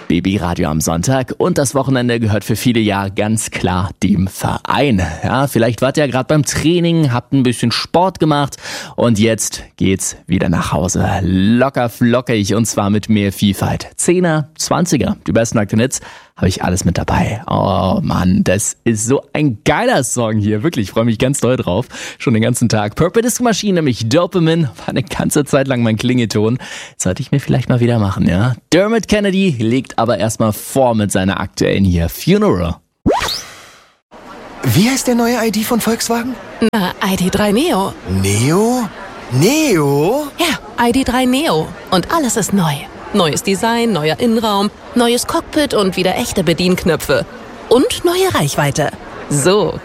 BB-Radio am Sonntag und das Wochenende gehört für viele ja ganz klar dem Verein. Ja, vielleicht wart ihr ja gerade beim Training, habt ein bisschen Sport gemacht und jetzt geht's wieder nach Hause. Locker flockig und zwar mit mehr Vielfalt. 10er, 20er, die besten aktuellen Hits habe ich alles mit dabei. Oh Mann, das ist so ein geiler Song hier. Wirklich, ich freue mich ganz doll drauf. Schon den ganzen Tag. Purple Disco Machine, nämlich Dopamine, war eine ganze Zeit lang mein Klingelton. Sollte ich mir vielleicht mal wieder machen, ja. Dermot Kennedy legt aber erstmal vor mit seiner aktuellen hier. Funeral. Wie heißt der neue ID von Volkswagen? Na, ID3 Neo. Neo? Neo? Ja, ID3 Neo. Und alles ist neu. Neues Design, neuer Innenraum, neues Cockpit und wieder echte Bedienknöpfe. Und neue Reichweite. So